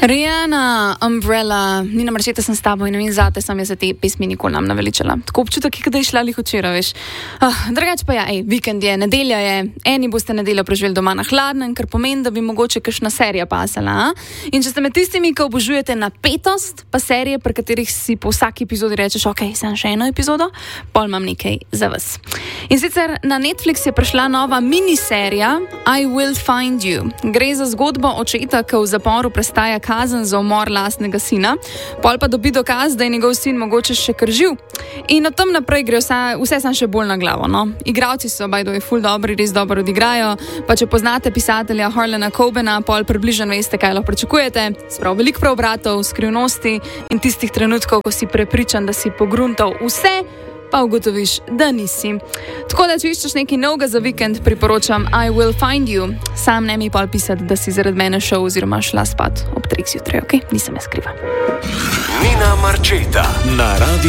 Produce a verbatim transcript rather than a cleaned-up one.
Rihanna, Umbrella, Nina Marčeta sem s tabo in ne vem zate, sem jaz za te pesmi nikoli nam naveličala. Tako občutek, ki da je šla lih včeraj, veš. Uh, drugače pa ja, ej, vikend je, nedelja je, eni boste nedeljo preživeli doma na hladnem, kar pomeni, da bi mogoče kakšna serija pasala. A? In če ste med tistimi, ki obožujete napetost, pa serije, pri katerih si po vsaki epizodi rečeš, ok, sem še eno epizodo, pol imam nekaj za vas. In sicer na Netflix je prišla nova miniserija I Will Find You. Gre za zgodbo očeta, ki v zaporu prestaja kazen za umor lastnega sina, pol pa dobi dokaz, da je njegov sin mogoče še kar živ. In od tam naprej gre vse, vse sam še bolj na glavo. No? Igravci so, by the way, ful dobri, res dobro odigrajo, pa če poznate pisatelja Harlana Cobena, pol približno veste, kaj lahko pričakujete. Sprav veliko preobratov, skrivnosti in tistih trenutkov, ko si prepričan, da si pogruntal vse, pa ugotoviš, da nisi. Tako da, če iščeš nekaj novega za vikend, priporočam I Will Find You. Sam ne mi pol pisati, da si zaradi mene šel oziroma šla spat ob treh zjutraj, ok? Nisem jaz kriva. Nina Marčeta na radio.